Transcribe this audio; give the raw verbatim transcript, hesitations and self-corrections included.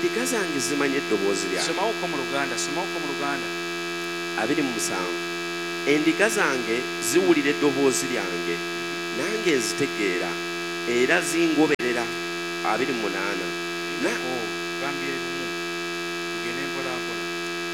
endiga zange zimanye eddoboozi lyange. Somawuko mu Luganda, somawuko mu Luganda. abiri mu musanvu endiga zange ziwulira eddoboozi lyange nange nzitegeera era zingoberera. abiri mu munaana Oh, Gambia.